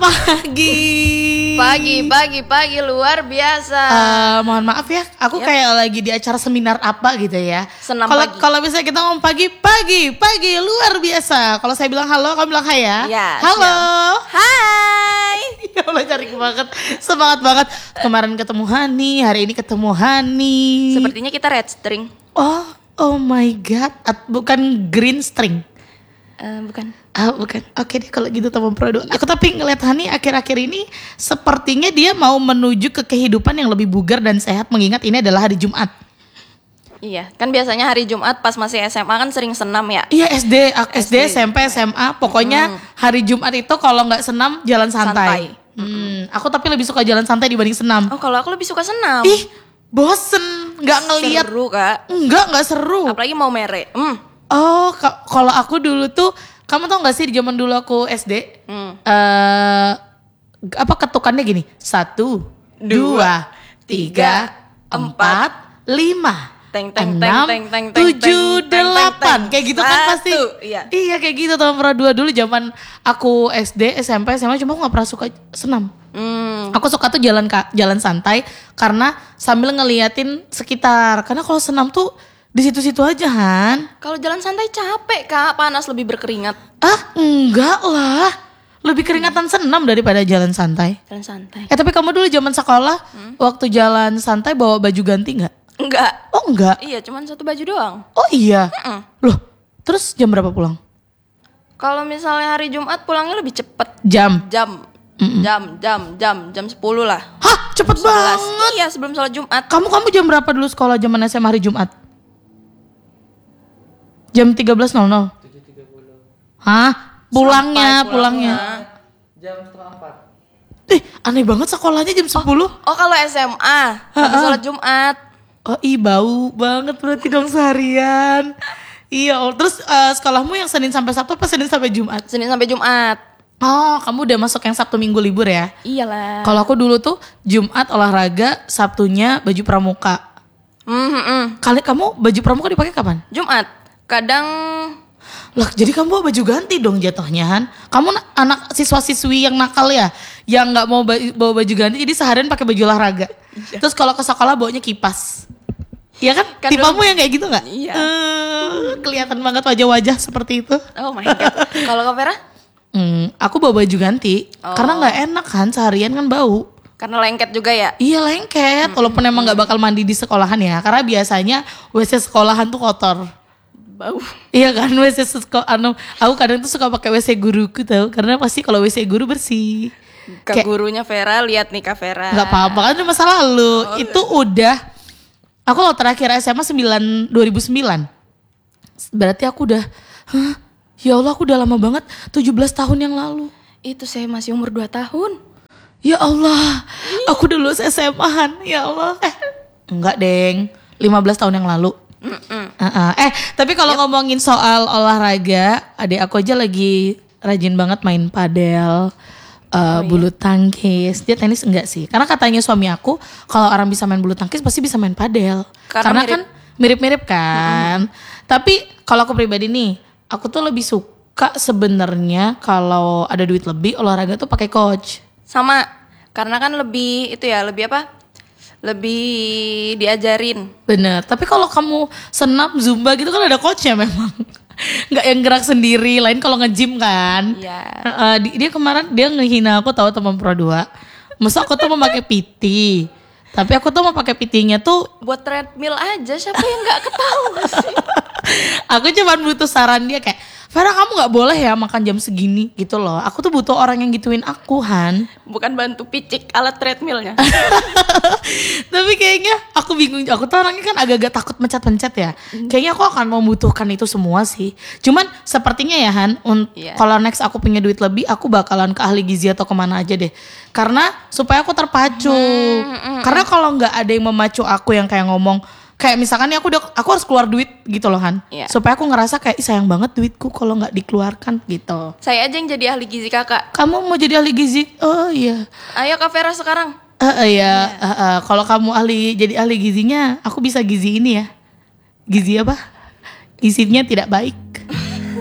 pagi. Pagi luar biasa. Mohon maaf ya, aku kayak lagi di acara seminar apa gitu ya. Senam pagi. Kalau misalnya kita ngomong pagi luar biasa. Kalau saya bilang halo, kamu bilang hai ya. Ya, halo. Hai. Ya Allah, cari banget, semangat banget. Kemarin ketemu Hani, hari ini ketemu Hani. Sepertinya kita red string. Oh my god, bukan green string. Bukan. Bukan. Oke deh kalau gitu teman produk. Aku tapi ngeliat Hani akhir-akhir ini sepertinya dia mau menuju ke kehidupan yang lebih bugar dan sehat, mengingat ini adalah hari Jumat. Iya, kan biasanya hari Jumat pas masih SMA kan sering senam ya. Iya, SD, SMP, SMA, pokoknya hari Jumat itu kalau nggak senam jalan santai. Aku tapi lebih suka jalan santai dibanding senam. Oh, kalau aku lebih suka senam. Ih, bosen, nggak ngelihat. Seru kak. Nggak seru. Apalagi mau mere. Oh, kalau aku dulu tuh, kamu tau gak sih di zaman dulu aku SD, apa ketukannya gini, 1, 2, 3, 4, 5, 6, 7, 8, kayak gitu kan pasti. Iya kayak gitu teman pro dulu zaman aku SD, SMP, SMA, cuma aku gak pernah suka senam. Aku suka tuh jalan santai karena sambil ngeliatin sekitar, karena kalau senam tuh di situ-situ aja Han. Kalau jalan santai capek kak, panas lebih berkeringat. Enggak lah, lebih keringatan senam daripada jalan santai. Jalan santai. Tapi kamu dulu zaman sekolah waktu jalan santai bawa baju ganti nggak? Enggak. Oh enggak. Iya, cuman satu baju doang. Oh iya. Loh, terus jam berapa pulang? Kalau misalnya hari Jumat pulangnya lebih cepet. Jam 10 lah. Hah, cepet banget. Iya, sebelum sholat Jumat. Kamu jam berapa dulu sekolah zaman SMA hari Jumat? Jam 13.00. 7.30. Hah? Pulangnya. Jam setengah 4. Aneh banget sekolahnya jam 10. Oh, kalau SMA habis sholat Jumat. Oh, bau banget berarti dong seharian. Iya, terus sekolahmu yang Senin sampai Sabtu apa Senin sampai Jumat? Senin sampai Jumat. Oh, kamu udah masuk yang Sabtu Minggu libur ya? Iyalah. Kalau aku dulu tuh Jumat olahraga, Sabtunya baju pramuka. Kali kamu baju pramuka dipakai kapan? Jumat. Kadang lah, jadi kamu bawa baju ganti dong jatuhnya Han. Kamu anak siswa-siswi yang nakal ya, yang nggak mau bawa baju ganti, jadi seharian pakai baju olahraga. Terus kalau ke sekolah bawanya kipas. Iya kan? Tipamu yang kayak gitu nggak? Iya. Kelihatan banget wajah-wajah seperti itu. Oh my god. Kalau Kak Vera? Aku bawa baju ganti karena nggak enak kan, seharian kan bau. Karena lengket juga ya? Iya lengket, walaupun emang nggak bakal mandi di sekolahan ya, karena biasanya WC sekolahan tuh kotor. Bau. Iya kan, WC aku kadang tuh suka pakai WC guruku tau, karena pasti kalau WC guru bersih. Ke gurunya Vera, lihat nih Kak Vera. Gak apa-apa kan, itu masa lalu. Itu udah, aku lo terakhir SMA 2009. Berarti aku udah, ya Allah aku udah lama banget, 17 tahun yang lalu. Itu saya masih umur 2 tahun. Ya Allah, aku dulu SMA-an, ya Allah. Enggak deng, 15 tahun yang lalu. Tapi kalau ngomongin soal olahraga, adik aku aja lagi rajin banget main padel, bulu tangkis. Dia tenis enggak sih? Karena katanya suami aku, kalau orang bisa main bulu tangkis pasti bisa main padel. Karena kan mirip-mirip kan. Tapi kalau aku pribadi nih, aku tuh lebih suka sebenarnya kalau ada duit lebih olahraga tuh pakai coach. Sama, karena kan lebih itu ya, lebih apa? Lebih diajarin. Bener, tapi kalau kamu senam, zumba gitu kan ada coachnya memang. Nggak yang gerak sendiri, lain kalau nge-gym kan. Iya. Dia kemarin dia ngehina aku tahu teman Pro 2. Masa aku tuh mau pakai PT. Tapi aku tuh mau pakai PT-nya tuh buat treadmill aja, siapa yang nggak ketahuan sih? Aku cuma butuh saran dia kayak, Vera kamu gak boleh ya makan jam segini gitu loh. Aku tuh butuh orang yang gituin aku Han. Bukan bantu picik alat treadmillnya. Tapi kayaknya aku bingung. Aku tuh orangnya kan agak-agak takut mencet-mencet ya. Kayaknya aku akan membutuhkan itu semua sih. Cuman sepertinya ya Han, kalau next aku punya duit lebih, aku bakalan ke ahli gizi atau kemana aja deh. Karena supaya aku terpacu. Karena kalau gak ada yang memacu aku yang kayak ngomong, kayak misalkan nih aku harus keluar duit gitu loh Han. Supaya aku ngerasa kayak sayang banget duitku kalau nggak dikeluarkan gitu. Saya aja yang jadi ahli gizi kakak. Kamu mau jadi ahli gizi? Oh iya. Ayo Kak Vera sekarang. Iya. Kalau kamu jadi ahli gizinya, aku bisa gizi ini ya. Gizi apa? Gizinya tidak baik.